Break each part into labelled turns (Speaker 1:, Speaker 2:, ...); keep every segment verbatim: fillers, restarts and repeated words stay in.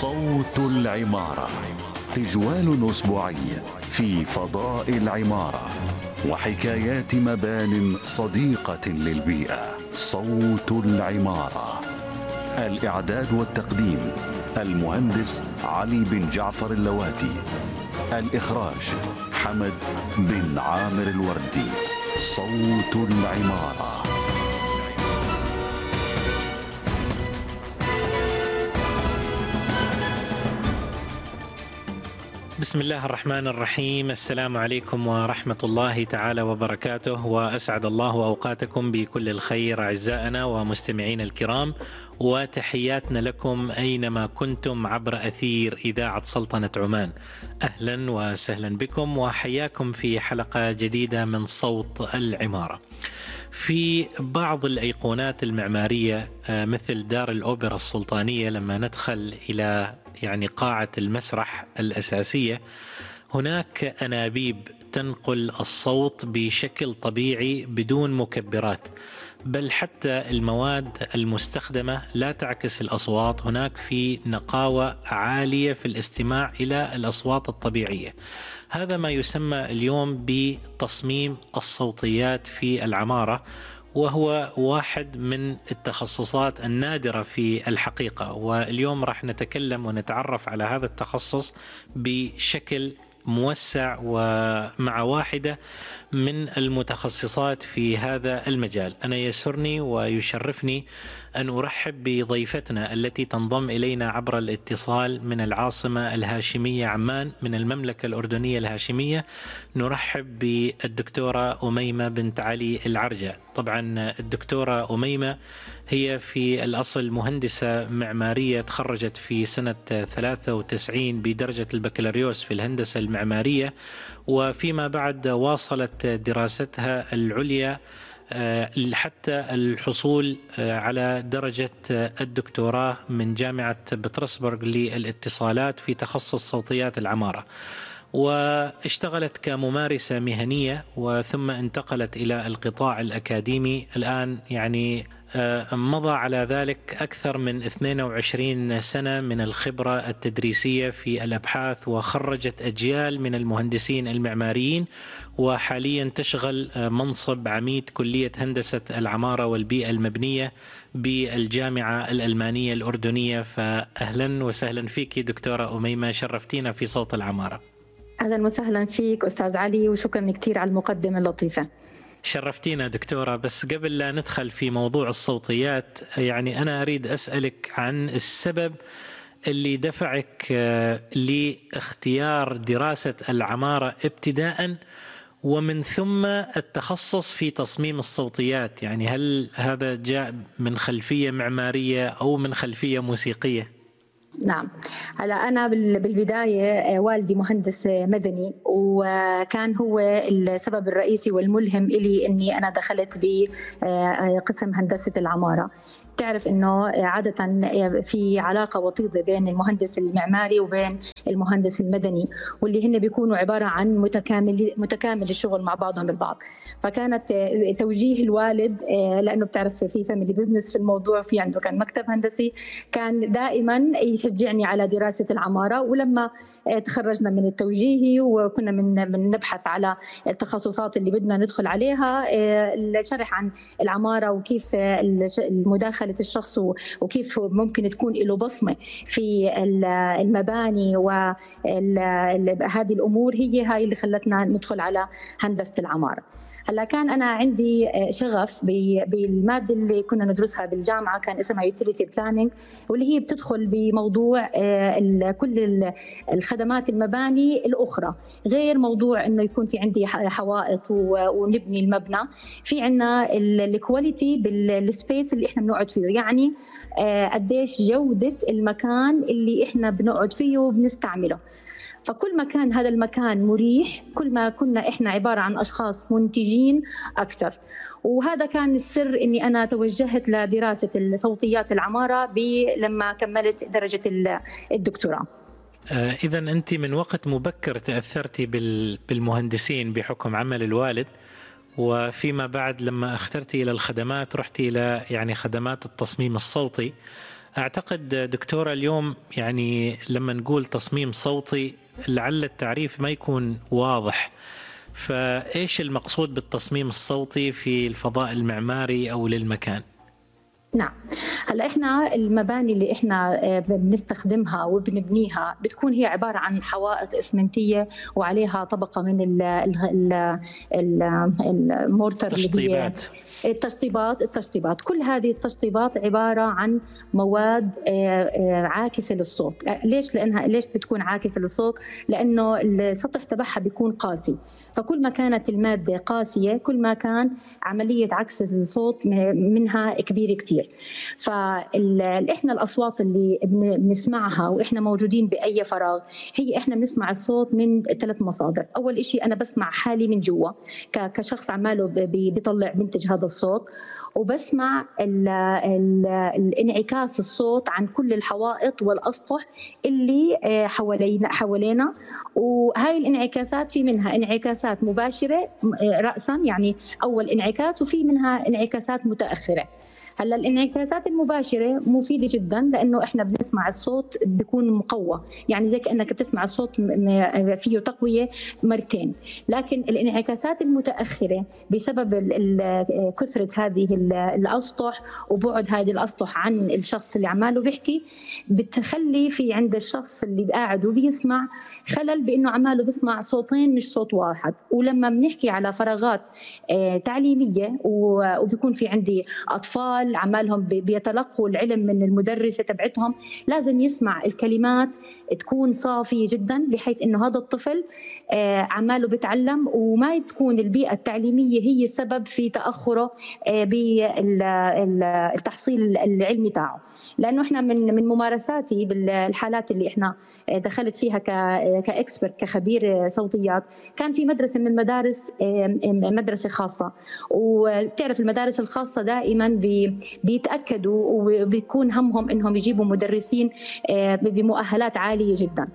Speaker 1: صوت العمارة، تجوال أسبوعي في فضاء العمارة وحكايات مبان صديقة للبيئة. صوت العمارة، الإعداد والتقديم المهندس علي بن جعفر اللواتي، الإخراج حمد بن عامر الوردي. صوت العمارة.
Speaker 2: بسم الله الرحمن الرحيم. السلام عليكم ورحمة الله تعالى وبركاته، وأسعد الله أوقاتكم بكل الخير أعزائنا ومستمعين الكرام، وتحياتنا لكم أينما كنتم عبر أثير إذاعة سلطنة عمان. أهلا وسهلا بكم وحياكم في حلقة جديدة من صوت العمارة. في بعض الأيقونات المعمارية مثل دار الأوبرا السلطانية، لما ندخل إلى يعني قاعة المسرح الأساسية، هناك أنابيب تنقل الصوت بشكل طبيعي بدون مكبرات، بل حتى المواد المستخدمة لا تعكس الأصوات. هناك في نقاوة عالية في الاستماع إلى الأصوات الطبيعية. هذا ما يسمى اليوم بتصميم الصوتيات في العمارة، وهو واحد من التخصصات النادرة في الحقيقة. واليوم راح نتكلم ونتعرف على هذا التخصص بشكل موسع ومع واحدة من المتخصصات في هذا المجال. أنا يسرني ويشرفني أن أرحب بضيفتنا التي تنضم إلينا عبر الاتصال من العاصمة الهاشمية عمان، من المملكة الأردنية الهاشمية. نرحب بالدكتورة أميمة بنت علي العرجة. طبعا الدكتورة أميمة هي في الأصل مهندسة معمارية، تخرجت في سنة ثلاثة وتسعين بدرجة البكالوريوس في الهندسة المعمارية، وفيما بعد واصلت دراستها العليا حتى الحصول على درجة الدكتوراه من جامعة بطرسبرغ للاتصالات في تخصص صوتيات العمارة، واشتغلت كممارسة مهنية وثم انتقلت إلى القطاع الأكاديمي. الآن يعني مضى على ذلك أكثر من اثنين وعشرين سنة من الخبرة التدريسية في الأبحاث، وخرجت أجيال من المهندسين المعماريين، وحاليا تشغل منصب عميد كلية هندسة العمارة والبيئة المبنية بالجامعة الألمانية الأردنية. فأهلا وسهلا فيك دكتورة أميمة، شرفتينا في صوت العمارة.
Speaker 3: أهلا وسهلا فيك أستاذ علي، وشكرا كثير على المقدمة اللطيفة.
Speaker 2: شرفتينا دكتورة. بس قبل لا ندخل في موضوع الصوتيات، يعني أنا أريد أسألك عن السبب اللي دفعك لاختيار دراسة العمارة ابتداء، ومن ثم التخصص في تصميم الصوتيات. يعني هل هذا جاء من خلفية معمارية أو من خلفية موسيقية؟
Speaker 3: نعم، هلا أنا بالبداية والدي مهندس مدني، وكان هو السبب الرئيسي والملهم إلي إني أنا دخلت بقسم هندسة العمارة. تعرف إنه عادة في علاقة وطيدة بين المهندس المعماري وبين المهندس المدني، واللي هن بيكونوا عبارة عن متكامل متكامل الشغل مع بعضهم البعض. فكانت توجيه الوالد، لأنه بتعرف في فاميلي بزنس في الموضوع، في عنده كان مكتب هندسي، كان دائما يشجعني على دراسة العمارة. ولما تخرجنا من التوجيهي وكنا من من نبحث على التخصصات اللي بدنا ندخل عليها، الشرح عن العمارة وكيف المداخلة الشخص وكيف ممكن تكون له بصمة في المباني وهذه الأمور، هي هاي اللي خلتنا ندخل على هندسة العمارة. هلا كان أنا عندي شغف بالمادة اللي كنا ندرسها بالجامعة، كان اسمها يوتيليتي بلانينج، واللي هي بتدخل بموضوع كل الخدمات المباني الأخرى، غير موضوع إنه يكون في عندي حوائط ونبني المبنى. في عنا الكواليتي بالسبيس اللي إحنا بنقعد فيه، يعني قديش جودة المكان اللي إحنا بنقعد فيه وبنستعمله. فكل ما كان هذا المكان مريح، كل ما كنا إحنا عبارة عن أشخاص منتجين أكثر. وهذا كان السر إني أنا توجهت لدراسة الصوتيات العمارة لما كملت درجة الدكتوراه.
Speaker 2: إذا أنت من وقت مبكر تأثرتي بالمهندسين بحكم عمل الوالد، وفيما بعد لما اخترتي إلى الخدمات رحتي إلى يعني خدمات التصميم الصوتي. أعتقد دكتورة اليوم يعني لما نقول تصميم صوتي لعل التعريف ما يكون واضح، فإيش المقصود بالتصميم الصوتي في الفضاء المعماري أو للمكان؟
Speaker 3: نعم، هلا احنا المباني اللي احنا بنستخدمها وبنبنيها بتكون هي عباره عن حوائط اسمنتيه وعليها طبقه من المورتر اللي هي التشطيبات التشطيبات كل هذه التشطيبات عباره عن مواد عاكسه للصوت. ليش؟ لانها ليش بتكون عاكسه للصوت؟ لانه السطح تبعها بيكون قاسي، فكل ما كانت الماده قاسيه كل ما كان عمليه عكس الصوت منها كبيره كثير. فاحنا الاصوات اللي بنسمعها واحنا موجودين باي فراغ هي احنا بنسمع الصوت من ثلاث مصادر. اول شيء انا بسمع حالي من جوا كشخص عماله بيطلع بينتج هذا الصوت، وبسمع ال ال الانعكاس الصوت عن كل الحوائط والاسطح اللي حوالينا حوالينا وهاي الانعكاسات في منها انعكاسات مباشره راسا، يعني اول انعكاس، وفي منها انعكاسات متاخره. هلا الانعكاسات المباشره مفيده جدا لانه احنا بنسمع الصوت بيكون مقوى، يعني زي كانك بتسمع الصوت فيه تقويه مرتين. لكن الانعكاسات المتاخره بسبب كثره هذه الاسطح وبعد هذه الاسطح عن الشخص اللي عماله بيحكي بتخلي في عند الشخص اللي قاعد وبيسمع خلل بانه عماله بيسمع صوتين مش صوت واحد. ولما بنحكي على فراغات تعليميه وبيكون في عندي اطفال عمالهم بيتلقوا العلم من المدرسة تبعتهم، لازم يسمع الكلمات تكون صافية جدا بحيث انه هذا الطفل عماله بيتعلم وما تكون البيئة التعليمية هي السبب في تأخره بالتحصيل العلمي تاعه. لانه احنا من من ممارساتي بالحالات اللي احنا دخلت فيها كاكسبرت كخبير صوتيات، كان في مدرسة من المدارس مدرسة خاصة، وبتعرف المدارس الخاصة دائما بيتأكدوا وبيكون همهم انهم يجيبوا مدرسين بمؤهلات عالية جدا،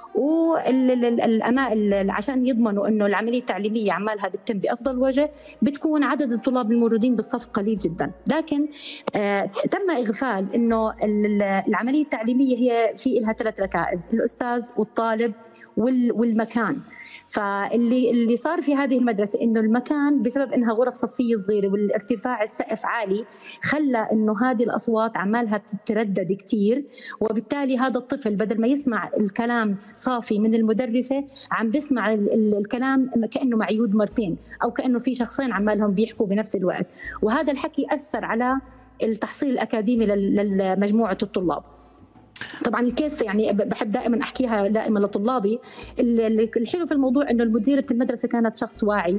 Speaker 3: والأماء عشان يضمنوا انه العمليه التعليميه عمالها بتتم بافضل وجه بتكون عدد الطلاب الموجودين بالصف قليل جدا. لكن آه تم اغفال انه العمليه التعليميه هي في لها ثلاث ركائز: الاستاذ والطالب والمكان. فاللي اللي صار في هذه المدرسه انه المكان بسبب انها غرف صفيه صغيره والارتفاع السقف عالي خلى انه هذه الاصوات عمالها بتتردد كثير، وبالتالي هذا الطفل بدل ما يسمع الكلام صافي من المدرسه عم بسمع الكلام كانه معيود مرتين او كانه في شخصين عمالهم بيحكوا بنفس الوقت، وهذا الحكي اثر على التحصيل الاكاديمي لمجموعه الطلاب. طبعا الكيس يعني بحب دائما احكيها دائما لطلابي. الحلو في الموضوع انه مديره المدرسه كانت شخص واعي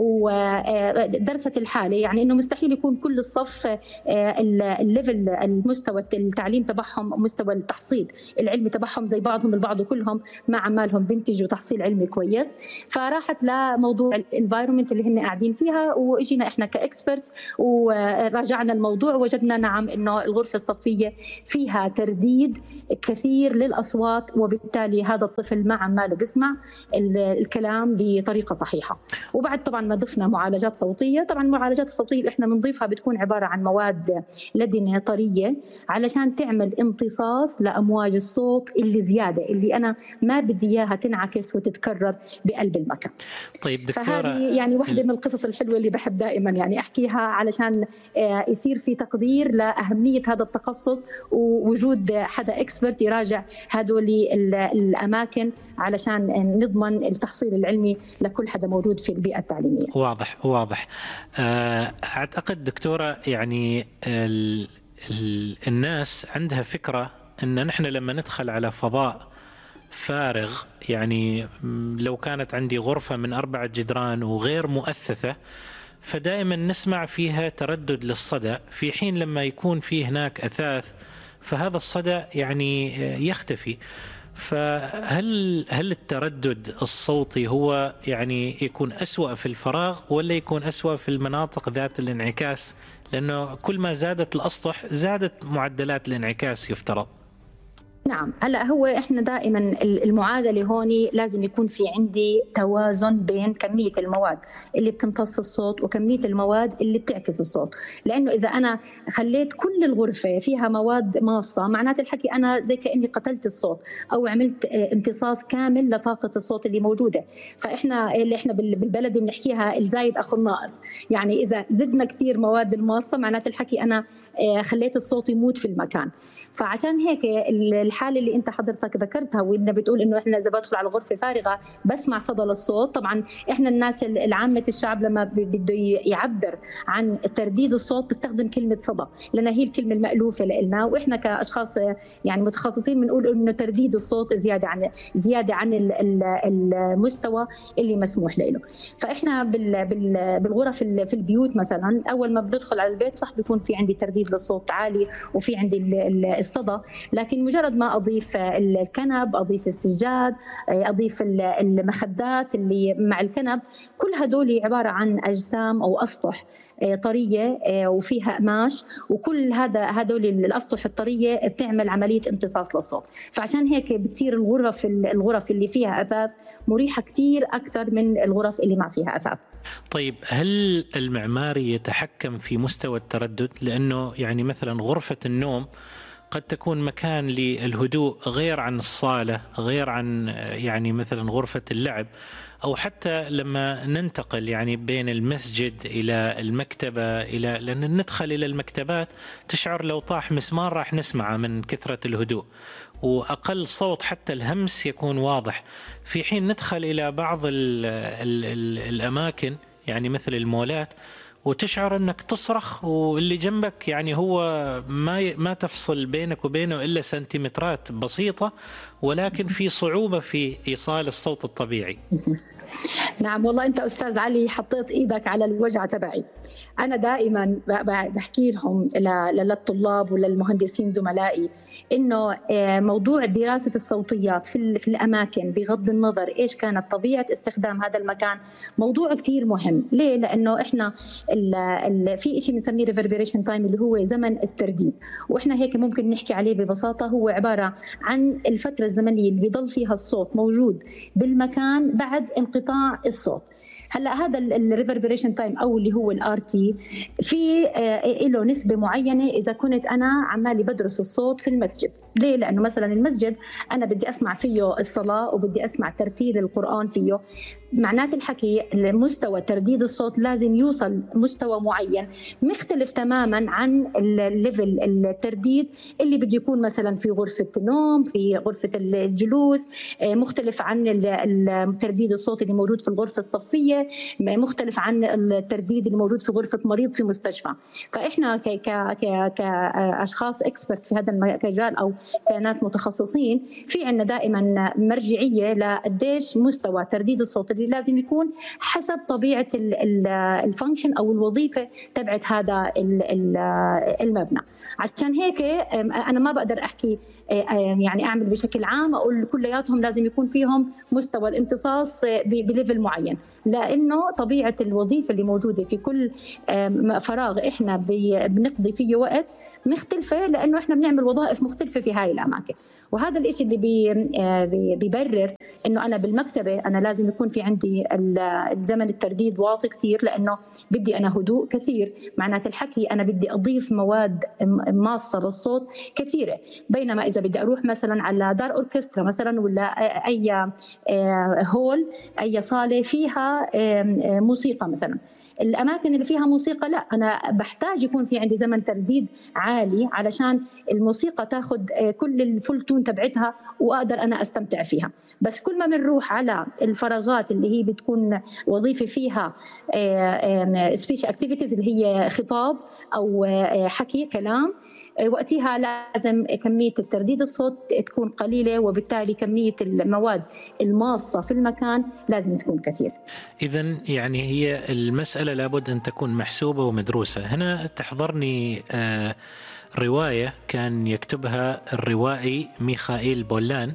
Speaker 3: ودرست الحاله، يعني انه مستحيل يكون كل الصف الليفل المستوى التعليم تبعهم مستوى التحصيل العلمي تبعهم زي بعضهم البعض وكلهم مع عمالهم بينتجوا تحصيل علمي كويس. فراحت لموضوع الانفايرمنت اللي هن قاعدين فيها واجينا احنا كاكسبرتس وراجعنا الموضوع وجدنا نعم انه الغرفه الصفيه فيها ترديد كثير للأصوات، وبالتالي هذا الطفل ما عماله بيسمع الكلام بطريقة صحيحة. وبعد طبعا ما ضفنا معالجات صوتية. طبعا المعالجات الصوتية اللي احنا بنضيفها بتكون عبارة عن مواد لدنة طرية علشان تعمل امتصاص لأمواج الصوت اللي زيادة اللي أنا ما بدي إياها تنعكس وتتكرر بقلب المكان.
Speaker 2: طيب دكتورة،
Speaker 3: فهذه يعني واحدة من القصص الحلوة اللي بحب دائما يعني أحكيها علشان يصير في تقدير لأهمية هذا التخصص ووجود حدا اكسبرت يراجع هذول الاماكن علشان نضمن التحصيل العلمي لكل حدا موجود في البيئه التعليميه.
Speaker 2: واضح واضح. اعتقد دكتوره يعني ال ال الناس عندها فكره ان نحن لما ندخل على فضاء فارغ، يعني لو كانت عندي غرفه من اربعه جدران وغير مؤثثه فدائما نسمع فيها تردد للصدى، في حين لما يكون في هناك اثاث فهذا الصدى يعني يختفي. فهل هل التردد الصوتي هو يعني يكون أسوأ في الفراغ ولا يكون أسوأ في المناطق ذات الانعكاس؟ لأنه كل ما زادت الأسطح زادت معدلات الانعكاس يفترض.
Speaker 3: نعم، هلا هو احنا دائما المعادله هون لازم يكون في عندي توازن بين كميه المواد اللي بتمتص الصوت وكميه المواد اللي بتعكس الصوت، لانه اذا انا خليت كل الغرفه فيها مواد ماصه معناته الحكي انا زي كاني قتلت الصوت او عملت امتصاص كامل لطاقه الصوت اللي موجوده. فاحنا اللي احنا بالبلدي بنحكيها الزايد اخو الناقص، يعني اذا زدنا كثير مواد الماصه معناته الحكي انا خليت الصوت يموت في المكان. فعشان هيك الحاله اللي انت حضرتك ذكرتها وانه بتقول انه احنا اذا بدخل على غرفه فارغه بسمع صدى للصوت، طبعا احنا الناس العامه الشعب لما بده يعبر عن ترديد الصوت بيستخدم كلمه صدى لان هي الكلمه المألوفه لنا، واحنا كاشخاص يعني متخصصين بنقول انه ترديد الصوت زياده عن زياده عن المستوى اللي مسموح له. فاحنا بالغرف في البيوت مثلا اول ما بندخل على البيت صح بيكون في عندي ترديد للصوت عالي وفي عندي الصدى، لكن مجرد ما اضيف الكنب، اضيف السجاد، اضيف المخدات اللي مع الكنب، كل هدول عباره عن اجسام او اسطح طريه وفيها قماش، وكل هذا هدول الاسطح الطريه بتعمل عمليه امتصاص للصوت. فعشان هيك بتصير الغرف الغرف اللي فيها اثاث مريحه كثير اكثر من الغرف اللي ما فيها اثاث.
Speaker 2: طيب هل المعماري يتحكم في مستوى التردد؟ لانه يعني مثلا غرفه النوم قد تكون مكان للهدوء غير عن الصالة، غير عن يعني مثلا غرفة اللعب، أو حتى لما ننتقل يعني بين المسجد إلى المكتبة، إلى لأن ندخل إلى المكتبات تشعر لو طاح مسمار راح نسمعه من كثرة الهدوء، وأقل صوت حتى الهمس يكون واضح، في حين ندخل إلى بعض ال ال ال الأماكن يعني مثل المولات وتشعر أنك تصرخ واللي جنبك يعني هو ما ما تفصل بينك وبينه إلا سنتيمترات بسيطة، ولكن في صعوبة في إيصال الصوت الطبيعي.
Speaker 3: نعم والله أنت أستاذ علي حطيت إيدك على الوجع تبعي. أنا دائما بحكي لهم للطلاب وللمهندسين زملائي إنه موضوع دراسة الصوتيات في في الأماكن بغض النظر إيش كانت طبيعة استخدام هذا المكان موضوع كتير مهم. ليه؟ لأنه إحنا ال ال في إشي بنسميه reverberation time اللي هو زمن الترديد، وإحنا هيك ممكن نحكي عليه ببساطة هو عبارة عن الفترة الزمنية اللي بيضل فيها الصوت موجود بالمكان بعد انقطاع الصوت. هلا هذا الريفربريشن تايم او اللي هو الار تي في له نسبه معينه اذا كنت انا عمالي بدرس الصوت في المسجد. ليه؟ لانه مثلا المسجد انا بدي اسمع فيه الصلاه وبدي اسمع ترتيل القران فيه، معنات الحكي مستوى ترديد الصوت لازم يوصل مستوى معين مختلف تماما عن الليفل الترديد اللي بده يكون مثلا في غرفه النوم، في غرفه الجلوس، مختلف عن الترديد الصوت اللي موجود في الغرفه الصفيه، مختلف عن الترديد اللي موجود في غرفه مريض في مستشفى. فاحنا كاشخاص اكسبرت في هذا المجال او كناس متخصصين في عندنا دائما مرجعيه لقديش مستوى ترديد الصوت اللي لازم يكون حسب طبيعه الفانكشن او الوظيفه تبعت هذا المبنى. عشان هيك انا ما بقدر احكي يعني اعمل بشكل عام اقول كلياتهم لازم يكون فيهم مستوى الامتصاص بليفل معين، لانه طبيعه الوظيفه اللي موجوده في كل فراغ احنا بنقضي فيه وقت مختلفه، لانه احنا بنعمل وظائف مختلفه في هاي الاماكن. وهذا الشيء اللي بي بيبرر انه انا بالمكتبه انا لازم يكون في عندي الزمن الترديد واطي كثير، لانه بدي انا هدوء كثير، معنات الحكي انا بدي اضيف مواد ماصه للصوت كثيره. بينما اذا بدي اروح مثلا على دار اوركسترا مثلا ولا اي هول اي صاله فيها موسيقى مثلا، الاماكن اللي فيها موسيقى لا انا بحتاج يكون في عندي زمن ترديد عالي علشان الموسيقى تاخذ كل الفول تون تبعتها واقدر انا استمتع فيها. بس كل ما بنروح على الفراغات اللي هي بتكون وظيفه فيها سبيش اكتيفيتيز اللي هي خطاب او حكي كلام، وقتها لازم كميه الترديد الصوت تكون قليله، وبالتالي كميه المواد الماصه في المكان لازم تكون كثير.
Speaker 2: إذن يعني هي المسألة لابد أن تكون محسوبة ومدروسة. هنا تحضرني آه رواية كان يكتبها الروائي ميخائيل بولان،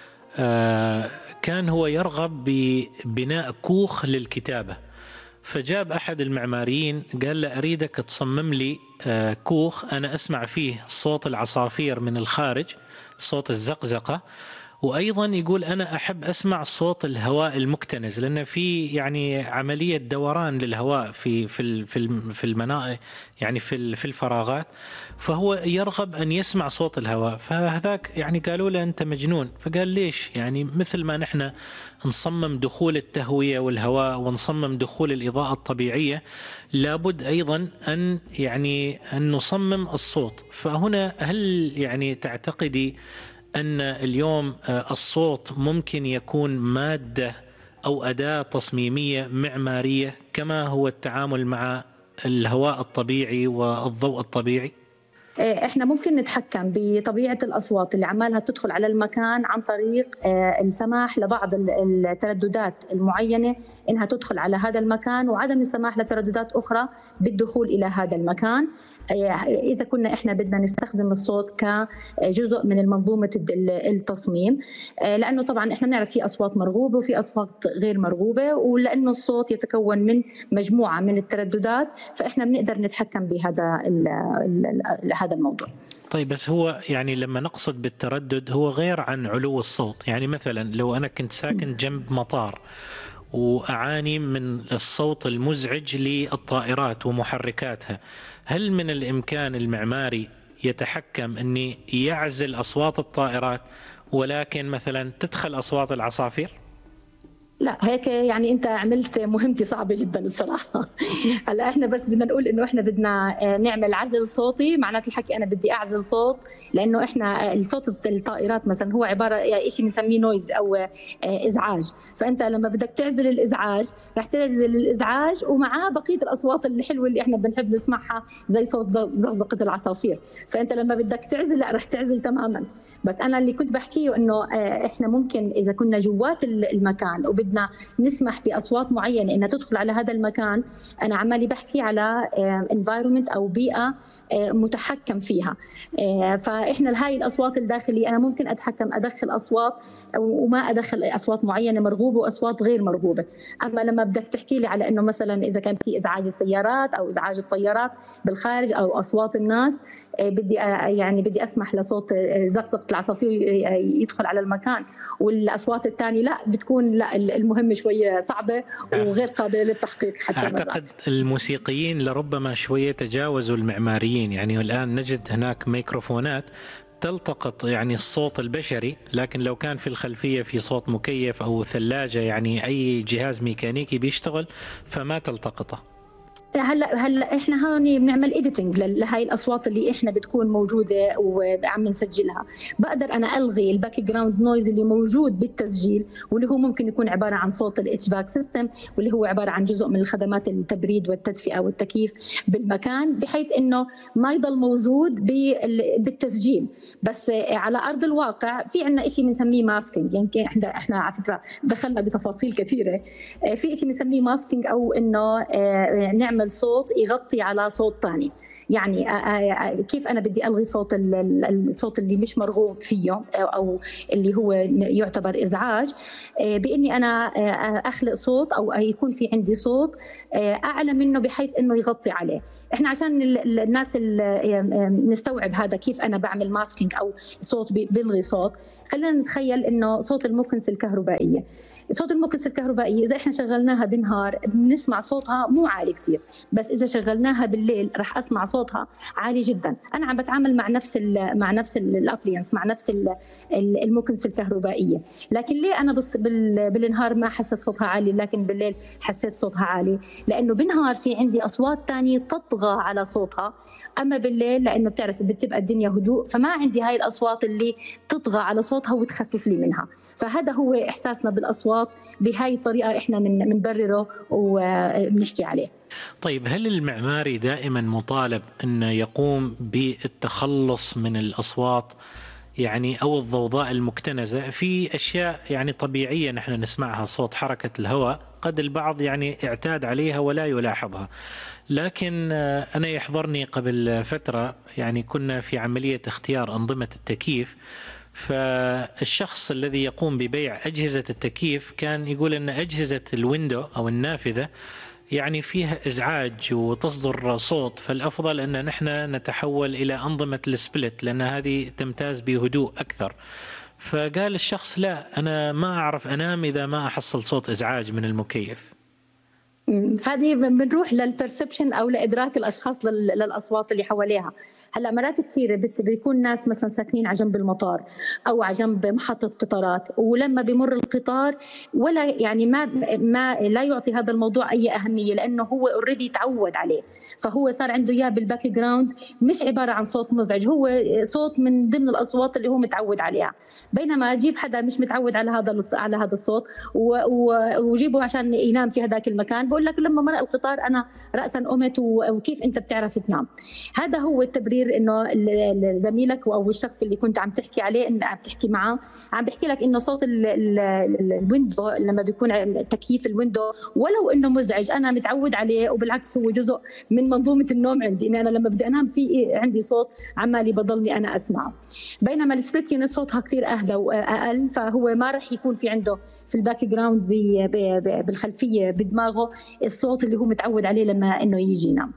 Speaker 2: آه كان هو يرغب ببناء كوخ للكتابة، فجاب أحد المعماريين قال له أريدك تصمم لي آه كوخ أنا أسمع فيه صوت العصافير من الخارج صوت الزقزقة، وأيضا يقول أنا أحب أسمع صوت الهواء المكتنز، لأن في يعني عملية دوران للهواء في في في المناطق يعني في في الفراغات، فهو يرغب أن يسمع صوت الهواء. فهذاك يعني قالوا له أنت مجنون، فقال ليش؟ يعني مثل ما نحن نصمم دخول التهوية والهواء ونصمم دخول الإضاءة الطبيعية، لابد أيضا أن يعني أن نصمم الصوت. فهنا هل يعني تعتقدي أن اليوم الصوت ممكن يكون مادة أو أداة تصميمية معمارية كما هو التعامل مع الهواء الطبيعي والضوء الطبيعي؟
Speaker 3: احنا ممكن نتحكم بطبيعه الاصوات اللي عمالها تدخل على المكان عن طريق السماح لبعض الترددات المعينه انها تدخل على هذا المكان، وعدم السماح لترددات اخرى بالدخول الى هذا المكان. اذا كنا احنا بدنا نستخدم الصوت كجزء من منظومه التصميم، لانه طبعا احنا بنعرف في اصوات مرغوبه وفي اصوات غير مرغوبه، ولانه الصوت يتكون من مجموعه من الترددات، فاحنا بنقدر نتحكم بهذا هذا الموضوع.
Speaker 2: طيب بس هو يعني لما نقصد بالتردد هو غير عن علو الصوت. يعني مثلا لو أنا كنت ساكن جنب مطار وأعاني من الصوت المزعج للطائرات ومحركاتها، هل من الإمكان المعماري يتحكم أني يعزل أصوات الطائرات ولكن مثلا تدخل أصوات العصافير؟
Speaker 3: لا هيك يعني انت عملت مهمتي صعبه جدا الصراحه. هلا احنا بس بدنا نقول انه احنا بدنا نعمل عزل صوتي، معناته الحكي انا بدي اعزل صوت، لانه احنا الصوت الطائرات مثلا هو عباره يعني شيء بنسميه نويز او ازعاج، فانت لما بدك تعزل الازعاج رح تعزل الازعاج ومعاه بقيه الاصوات الحلوه اللي احنا بنحب نسمعها زي صوت زقزقه العصافير، فانت لما بدك تعزل لا رح تعزل تماما. بس انا اللي كنت بحكيه انه احنا ممكن اذا كنا جوات المكان وبدنا نسمح باصوات معينه انها تدخل على هذا المكان، انا عمالي بحكي على environment او بيئه متحكم فيها، فاحنا هاي الاصوات الداخليه انا ممكن اتحكم ادخل اصوات وما ادخل اصوات معينه مرغوبه واصوات غير مرغوبه. اما لما بدك تحكي لي على انه مثلا اذا كان في ازعاج السيارات او ازعاج الطيارات بالخارج او اصوات الناس، بدي يعني بدي اسمح لصوت زقزقه العصافير يدخل على المكان، والاصوات الثانيه لا بتكون لا المهمه شويه صعبه وغير قابله للتحقيق حتى
Speaker 2: اعتقد مرات. الموسيقيين لربما شويه تجاوزوا المعماريين، يعني الان نجد هناك ميكروفونات تلتقط يعني الصوت البشري، لكن لو كان في الخلفيه في صوت مكيف او ثلاجه يعني اي جهاز ميكانيكي بيشتغل فما تلتقطه.
Speaker 3: هلا هلا احنا هون بنعمل اديتنج لهي الاصوات اللي احنا بتكون موجوده وعم نسجلها، بقدر انا الغي الباك جراوند نويز اللي موجود بالتسجيل، واللي هو ممكن يكون عباره عن صوت الاتش فاك سيستم، واللي هو عباره عن جزء من الخدمات التبريد والتدفئه والتكييف بالمكان، بحيث انه ما يضل موجود بالتسجيل. بس على ارض الواقع في عندنا شيء بنسميه ماسكينج، يعني احنا احنا على فكره دخلنا بتفاصيل كثيره، في شيء بنسميه ماسكينج او انه نعمل صوت يغطي على صوت ثاني. يعني كيف انا بدي الغي صوت الصوت اللي مش مرغوب فيه او اللي هو يعتبر ازعاج، باني انا اخلق صوت او يكون في عندي صوت اعلى منه بحيث انه يغطي عليه. احنا عشان الناس نستوعب هذا كيف انا بعمل ماسكينج او صوت بلغي صوت، خلينا نتخيل انه صوت المكنسه الكهربائيه. صوت المكنسه الكهربائيه اذا احنا شغلناها بالنهار بنسمع صوتها مو عالي كثير، بس اذا شغلناها بالليل راح اسمع صوتها عالي جدا. انا عم بتعامل مع نفس ال مع نفس الابلينس مع نفس المكنسه الكهربائيه، لكن ليه انا بس بالنهار ما حسيت صوتها عالي لكن بالليل حسيت صوتها عالي؟ لانه بالنهار في عندي اصوات ثانيه تطغى على صوتها، اما بالليل لانه بتعرف بتبقى الدنيا هدوء فما عندي هاي الاصوات اللي تطغى على صوتها وتخفف لي منها. فهذا هو إحساسنا بالأصوات، بهاي الطريقة إحنا بنبرره وبنحكي عليه.
Speaker 2: طيب هل المعماري دائما مطالب أن يقوم بالتخلص من الأصوات يعني أو الضوضاء المكتنزة في أشياء يعني طبيعية نحن نسمعها، صوت حركة الهواء قد البعض يعني اعتاد عليها ولا يلاحظها، لكن أنا يحضرني قبل فترة يعني كنا في عملية اختيار أنظمة التكييف، فالشخص الذي يقوم ببيع أجهزة التكييف كان يقول أن أجهزة الويندو أو النافذة يعني فيها إزعاج وتصدر صوت، فالأفضل أن نحن نتحول إلى أنظمة السبلت لأن هذه تمتاز بهدوء أكثر. فقال الشخص لا، أنا ما أعرف أنام إذا ما أحصل صوت إزعاج من المكيف.
Speaker 3: هذه بنروح للبرسبشن او لادراك الاشخاص للاصوات اللي حواليها. هلا مرات كثيره بيكون ناس مثلا ساكنين على جنب المطار او على جنب محطه قطارات، ولما بمر القطار ولا يعني ما ما لا يعطي هذا الموضوع اي اهميه لانه هو اوريدي تعود عليه، فهو صار عنده اياه بالباك جراوند، مش عباره عن صوت مزعج، هو صوت من ضمن الاصوات اللي هو متعود عليها. بينما اجيب حدا مش متعود على هذا على هذا الصوت وجيبه عشان ينام في هذاك المكان، بقول لك لما مرق القطار انا راسا قمت وكيف انت بتعرف تنام. هذا هو التبرير انه زميلك او الشخص اللي كنت عم تحكي عليه ان عم تحكي معه عم بحكي لك انه صوت الويندو لما بيكون تكييف الويندو ولو انه مزعج انا متعود عليه، وبالعكس هو جزء من منظومه النوم عندي، ان انا لما بدي انام في عندي صوت عمالي بضلني انا اسمعه. بينما السبليت يونت صوتها كثير اهدى واقل، فهو ما راح يكون في عنده في الباك جراوند بالخلفيه بدماغه الصوت اللي هو متعود عليه لما انه يجي ينام.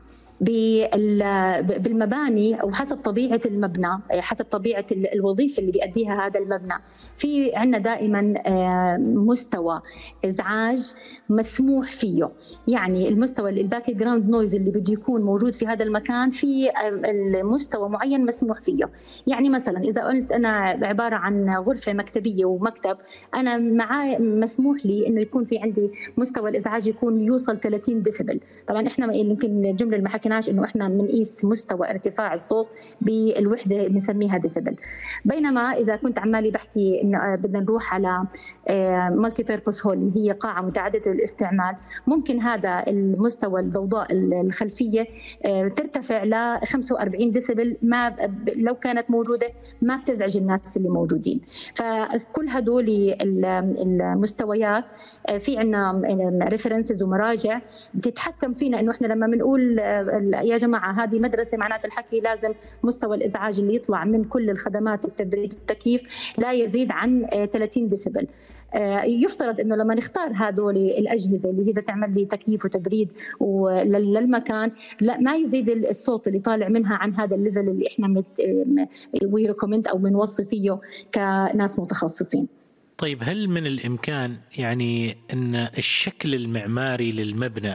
Speaker 3: بالمباني او حسب طبيعه المبنى، حسب طبيعه الوظيفه اللي بيأديها هذا المبنى، في عندنا دائما مستوى ازعاج مسموح فيه. يعني المستوى الباك جراوند نويز اللي بده يكون موجود في هذا المكان في المستوى معين مسموح فيه. يعني مثلا اذا قلت انا عباره عن غرفه مكتبيه ومكتب، انا معاه مسموح لي انه يكون في عندي مستوى الازعاج يكون يوصل ثلاثين ديسبل. طبعا احنا يمكن الجمله اللي ما حكيناش انه احنا بنقيس مستوى ارتفاع الصوت بالوحده بنسميها ديسبل. بينما اذا كنت عمالي بحكي انه بدنا نروح على مالتي بيربوس هول اللي هي قاعه متعدده الاستعمال، ممكن هذا المستوى الضوضاء الخلفيه ترتفع ل خمسة وأربعين ديسبل، ما لو كانت موجوده ما بتزعج الناس اللي موجودين. فكل هدول المستويات في عندنا ريفرنسز ومراجع بتتحكم فينا انه احنا لما بنقول يا جماعه هذه مدرسه معناته الحكي لازم مستوى الازعاج اللي يطلع من كل الخدمات التبريد والتكييف لا يزيد عن ثلاثين ديسبل. يفترض انه لما نختار هذول الاجهزه اللي هي تعمل لي تكييف وتبريد للمكان لا ما يزيد الصوت اللي طالع منها عن هذا الليفل اللي احنا وي ريكومند او بنوصي فيه كناس متخصصين.
Speaker 2: طيب هل من الامكان يعني ان الشكل المعماري للمبنى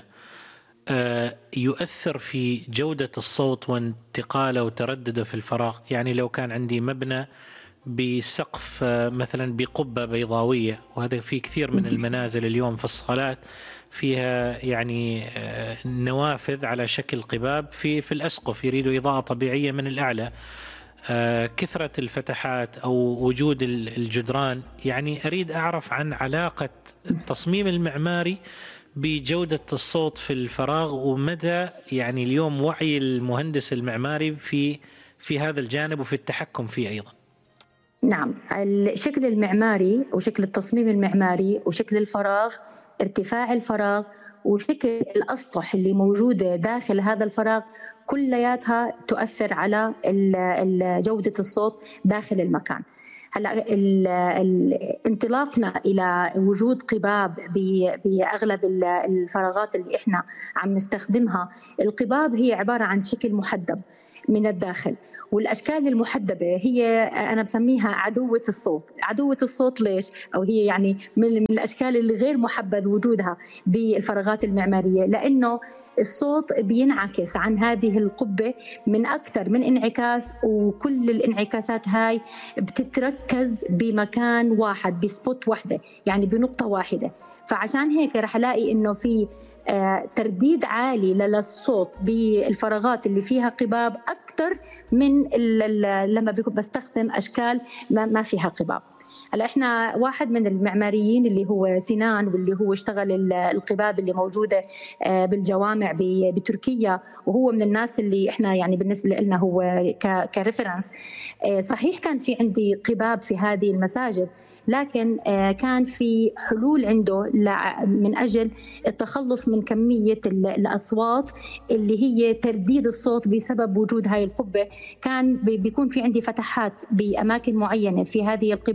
Speaker 2: يؤثر في جودة الصوت وانتقاله وتردده في الفراغ؟ يعني لو كان عندي مبنى بسقف مثلا بقبة بيضاوية، وهذا في كثير من المنازل اليوم في الصالات فيها يعني نوافذ على شكل قباب في في الأسقف، يريدوا إضاءة طبيعية من الأعلى، كثرة الفتحات أو وجود الجدران، يعني أريد أعرف عن علاقة التصميم المعماري بجودة الصوت في الفراغ، ومدى يعني اليوم وعي المهندس المعماري في في هذا الجانب وفي التحكم فيه أيضا.
Speaker 3: نعم، الشكل المعماري وشكل التصميم المعماري وشكل الفراغ، ارتفاع الفراغ وشكل الأسطح اللي موجودة داخل هذا الفراغ كلياتها تؤثر على جودة الصوت داخل المكان. هلا انطلاقنا الى وجود قباب باغلب الفراغات اللي احنا عم نستخدمها، القباب هي عباره عن شكل محدب من الداخل، والاشكال المحدبه هي انا بسميها عدوه الصوت. عدوه الصوت ليش؟ او هي يعني من الاشكال اللي غير محبذ وجودها بالفراغات المعماريه، لانه الصوت بينعكس عن هذه القبه من اكثر من انعكاس، وكل الانعكاسات هاي بتتركز بمكان واحد، بسبوت واحده، يعني بنقطه واحده. فعشان هيك رح الاقي انه في ترديد عالي للصوت بالفراغات اللي فيها قباب أكثر من لما بستخدم أشكال ما فيها قباب. هلا احنا واحد من المعماريين اللي هو سنان، واللي هو اشتغل القباب اللي موجوده بالجوامع بتركيا، وهو من الناس اللي احنا يعني بالنسبه لنا هو كريفرنس. صحيح كان في عندي قباب في هذه المساجد، لكن كان في حلول عنده من اجل التخلص من كميه الاصوات اللي هي ترديد الصوت بسبب وجود هاي القبه. كان بيكون في عندي فتحات باماكن معينه في هذه القباب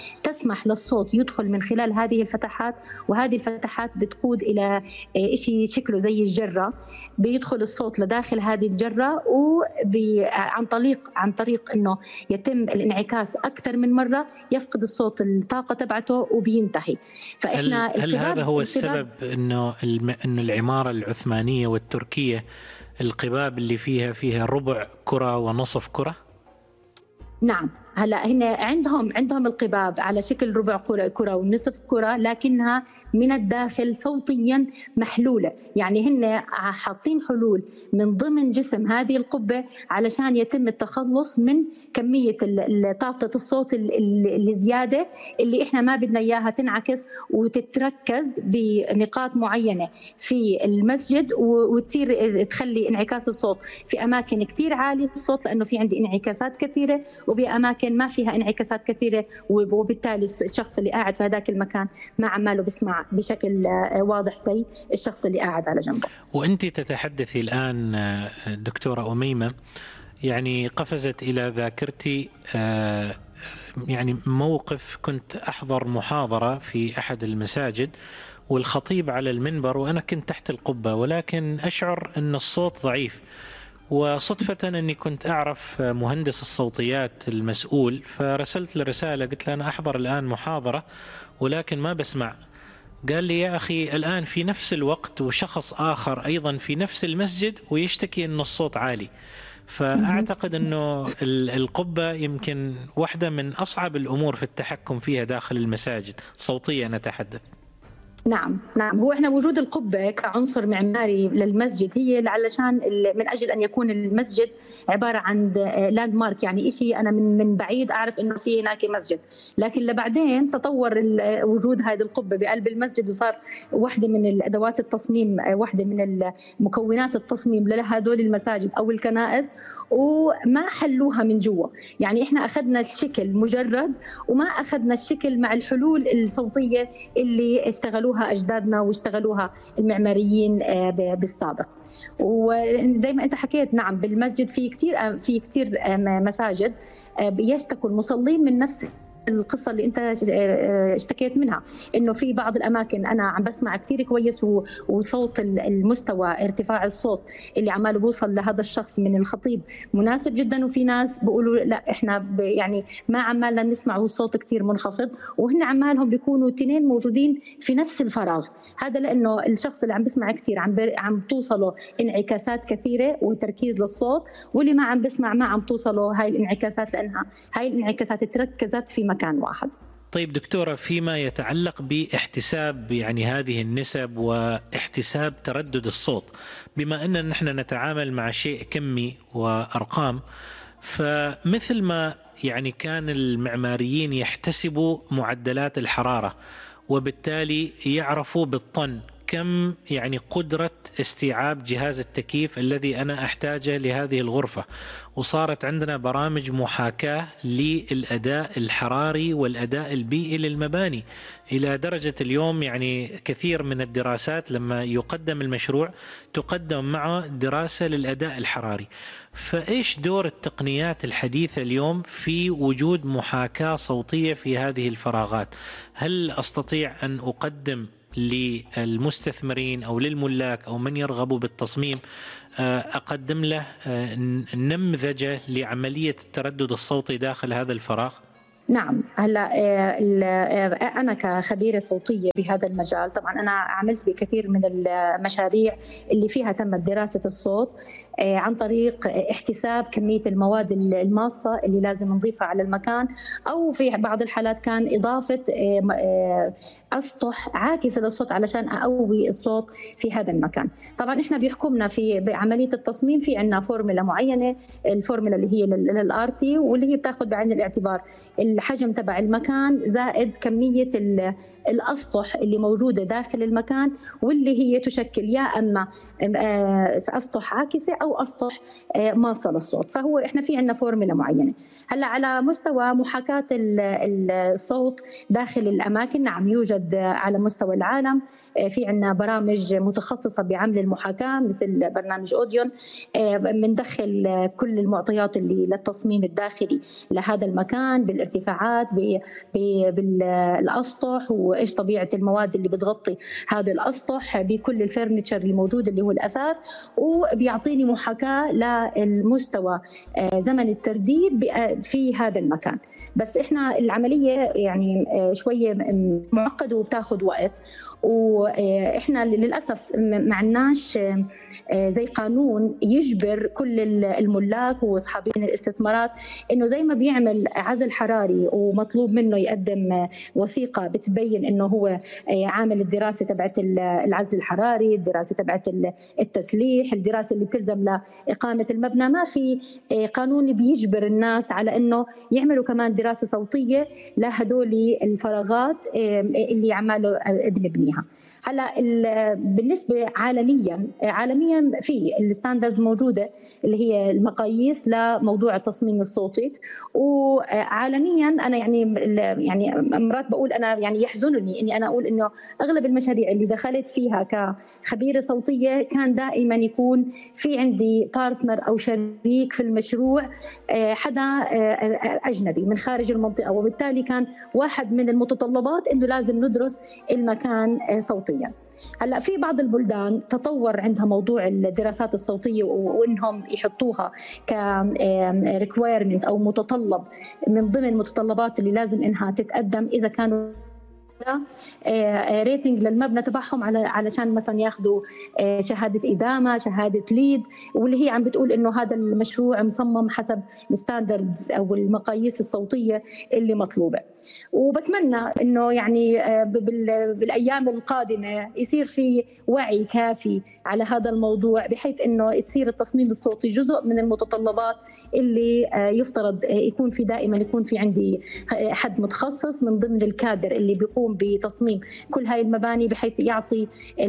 Speaker 3: تسمح للصوت يدخل من خلال هذه الفتحات، وهذه الفتحات بتقود إلى شيء شكله زي الجرة، بيدخل الصوت لداخل هذه الجرة، وعن طريق عن طريق إنه يتم الانعكاس أكثر من مرة يفقد الصوت الطاقة تبعته وبينتهي.
Speaker 2: فإحنا هل, هل هذا هو السبب إنه إنه العمارة العثمانية والتركية القباب اللي فيها فيها ربع كرة ونصف كرة؟
Speaker 3: نعم، هلا هنا عندهم عندهم القباب على شكل ربع كرة ونصف كرة، لكنها من الداخل صوتيا محلولة، يعني هن حاطين حلول من ضمن جسم هذه القبة علشان يتم التخلص من كمية طاقة الصوت اللي زيادة اللي احنا ما بدنا اياها تنعكس وتتركز بنقاط معينة في المسجد وتصير تخلي انعكاس الصوت في أماكن كتير عالية الصوت، لأنه في عندي انعكاسات كثيرة، وبأماكن ما فيها انعكاسات كثيرة، وبالتالي الشخص اللي قاعد في هذاك المكان ما عماله بسمع بشكل واضح زي الشخص اللي قاعد على جنبه.
Speaker 2: وأنت تتحدثي الآن دكتورة أميمة، يعني قفزت إلى ذاكرتي يعني موقف كنت أحضر محاضرة في أحد المساجد والخطيب على المنبر وأنا كنت تحت القبة، ولكن أشعر أن الصوت ضعيف، وصدفة أني كنت أعرف مهندس الصوتيات المسؤول، فرسلت له رسالة قلت له أنا أحضر الآن محاضرة ولكن ما بسمع. قال لي يا أخي الآن في نفس الوقت وشخص آخر أيضا في نفس المسجد ويشتكي أن الصوت عالي. فأعتقد أنه القبة يمكن واحدة من أصعب الأمور في التحكم فيها داخل المساجد صوتيا نتحدث.
Speaker 3: نعم نعم هو احنا وجود القبة كعنصر معماري للمسجد هي علشان من اجل ان يكون المسجد عبارة عن لاند مارك، يعني شيء انا من من بعيد اعرف انه في هناك مسجد، لكن لبعدين تطور وجود هذه القبة بقلب المسجد وصار واحدة من الادوات التصميم، واحدة من مكونات التصميم لهذول المساجد او الكنائس، وما حلوها من جوا. يعني احنا اخذنا الشكل مجرد وما اخذنا الشكل مع الحلول الصوتية اللي اشتغلوها أجدادنا واشتغلوها المعماريين بالسابق. وزي ما أنت حكيت نعم بالمسجد في كتير في كتير مساجد يشتكوا المصلين من نفس القصة اللي أنت اشتكيت منها، إنه في بعض الأماكن أنا عم بسمع كتير كويس وصوت المستوى ارتفاع الصوت اللي عماله بوصل لهذا الشخص من الخطيب مناسب جدا، وفي ناس بيقولوا لا إحنا يعني ما عمالنا نسمع والصوت كتير منخفض، وهن عمالهم بيكونوا تنين موجودين في نفس الفراغ. هذا لأنه الشخص اللي عم بسمع كتير عم عم توصله انعكاسات كثيرة وتركيز للصوت، واللي ما عم بسمع ما عم توصله هاي الانعكاسات لأنها هاي الانعكاسات تركزت في مكان واحد.
Speaker 2: طيب دكتورة، فيما يتعلق باحتساب يعني هذه النسب واحتساب تردد الصوت، بما أننا نحن نتعامل مع شيء كمي وأرقام، فمثل ما يعني كان المعماريين يحتسبوا معدلات الحرارة وبالتالي يعرفوا بالطن كم يعني قدرة استيعاب جهاز التكييف الذي أنا أحتاجه لهذه الغرفة، وصارت عندنا برامج محاكاة للأداء الحراري والأداء البيئي للمباني، إلى درجة اليوم يعني كثير من الدراسات لما يقدم المشروع تقدم معه دراسة للأداء الحراري. فإيش دور التقنيات الحديثة اليوم في وجود محاكاة صوتية في هذه الفراغات؟ هل أستطيع أن أقدم للمستثمرين أو للملاك أو من يرغبوا بالتصميم أقدم له نمذجة لعملية التردد الصوتي داخل هذا الفراغ؟
Speaker 3: نعم، هلا أنا كخبيرة صوتية بهذا المجال طبعا أنا عملت بكثير من المشاريع اللي فيها تمت دراسة الصوت عن طريق احتساب كمية المواد الماصة اللي لازم نضيفها على المكان، أو في بعض الحالات كان إضافة أسطح عاكسة للصوت علشان أقوي الصوت في هذا المكان. طبعا إحنا بيحكمنا في عملية التصميم في عنا فورمولا معينة، الفورمولا اللي هي للآرتي واللي هي بتاخذ بعين الاعتبار الحجم تبع المكان زائد كمية الأسطح اللي موجودة داخل المكان، واللي هي تشكل يا أما أسطح عاكسة أو أسطح ماصة للصوت. فهو إحنا في عنا فورمولا معينة. هلا على مستوى محاكاة الصوت داخل الأماكن، نعم يوجد على مستوى العالم في عنا برامج متخصصة بعمل المحاكاة مثل برنامج أوديون، بندخل كل المعطيات اللي للتصميم الداخلي لهذا المكان بالارتفاعات بالأسطح وإيش طبيعة المواد اللي بتغطي هذا الأسطح بكل الفرنتشر الموجود اللي هو الأثاث، وبيعطيني محاكاة للمستوى زمن الترديد في هذا المكان. بس إحنا العملية يعني شوية معقدة وبتاخذ وقت، وإحنا للأسف ما عندناش زي قانون يجبر كل الملاك واصحابين الاستثمارات انه زي ما بيعمل عزل حراري ومطلوب منه يقدم وثيقه بتبين انه هو عامل الدراسه تبعت العزل الحراري، الدراسه تبعت التسليح، الدراسه اللي بتلزم لاقامه المبنى. ما في قانون بيجبر الناس على انه يعملوا كمان دراسه صوتيه لهدول الفراغات اللي عماله بنبنيها. هلا بالنسبه عالميا عالميا في الستاندرز موجوده اللي هي المقاييس لموضوع التصميم الصوتي، وعالميا انا يعني يعني مرات بقول انا يعني يحزنني اني انا اقول انه اغلب المشاريع اللي دخلت فيها كخبيره صوتيه كان دائما يكون في عندي بارتنر او شريك في المشروع حدا اجنبي من خارج المنطقه، وبالتالي كان واحد من المتطلبات انه لازم ندرس المكان صوتيا. هلا في بعض البلدان تطور عندها موضوع الدراسات الصوتيه وانهم يحطوها ك ريكويرمنت او متطلب من ضمن المتطلبات اللي لازم انها تتقدم اذا كانوا ريتنج للمبنى تبعهم على علشان مثلا ياخذوا شهاده ادامه، شهاده ليد، واللي هي عم بتقول انه هذا المشروع مصمم حسب الستاندردز او المقاييس الصوتيه اللي مطلوبه. وبتمنى انه يعني بالايام القادمه يصير في وعي كافي على هذا الموضوع، بحيث انه تصير التصميم الصوتي جزء من المتطلبات اللي يفترض يكون في دائما يكون في عندي حد متخصص من ضمن الكادر اللي بيقوم بتصميم كل هاي المباني، بحيث يعطي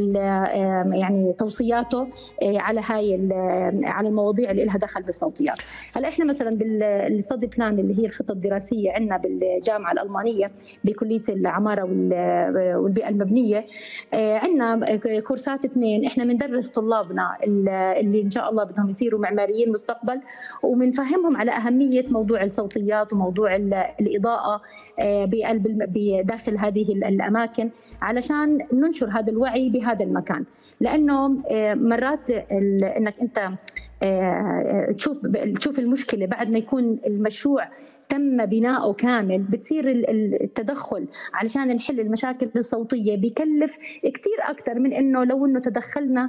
Speaker 3: يعني توصياته على هاي على المواضيع اللي لها دخل بالصوتيات. هلا احنا مثلا بالستدي بلان اللي هي الخطه الدراسيه عندنا بالجامعه الألمانية بكلية العمارة والبيئة المبنية، عندنا كورسات اثنين احنا بندرس طلابنا اللي ان شاء الله بدهم يصيروا معماريين مستقبل، وبنفهمهم على أهمية موضوع الصوتيات وموضوع الإضاءة بقلب بداخل هذه الأماكن علشان ننشر هذا الوعي بهذا المكان. لأنه مرات انك انت تشوف تشوف المشكله بعد ما يكون المشروع تم بناؤه كامل، بتصير التدخل علشان نحل المشاكل الصوتيه بيكلف كثير اكثر من انه لو انه تدخلنا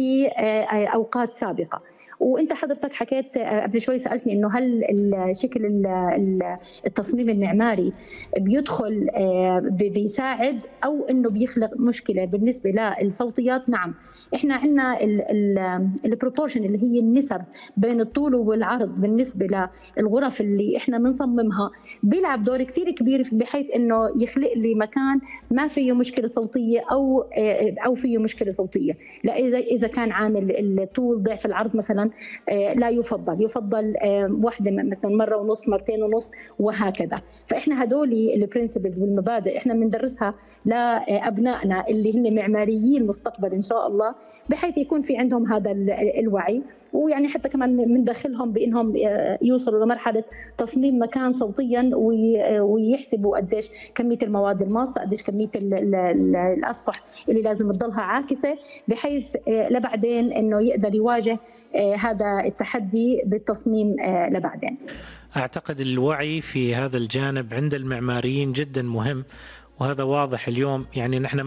Speaker 3: باوقات سابقه. وانت حضرتك حكيت قبل شوي سالتني انه هل الشكل التصميم المعماري بيدخل بيساعد او انه بيخلق مشكله بالنسبه للصوتيات؟ نعم، احنا عندنا البروبورشن اللي هي النسب بين الطول والعرض بالنسبه للغرف اللي احنا بنصممها بيلعب دور كثير كبير، بحيث انه يخلق لي مكان ما فيه مشكله صوتيه او او فيه مشكله صوتيه. لا اذا اذا كان عامل الطول ضعف العرض مثلا لا يفضل، يفضل واحده مثلا مره ونص، مرتين ونص، وهكذا. فاحنا هدول البرنسبلز والمبادئ احنا بندرسها لابنائنا اللي هن معماريين مستقبل ان شاء الله، بحيث يكون في عندهم هذا الوعي، ويعني حتى كمان بندخلهم بانهم يوصلوا لمرحله تصميم مكان صوتيا ويحسبوا قديش كميه المواد الماصه، قديش كميه الاسطح اللي لازم تضلها عاكسه، بحيث لبعدين انه يقدر يواجه هذا التحدي بالتصميم لبعدين.
Speaker 2: أعتقد الوعي في هذا الجانب عند المعماريين جدا مهم، وهذا واضح اليوم. يعني نحن